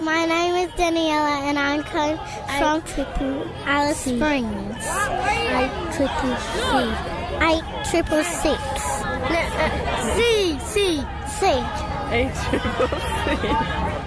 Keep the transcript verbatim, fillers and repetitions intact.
My name is Daniela, and I'm coming from Triple Alice Springs. I triple C. I triple six. C, C. C. A triple C.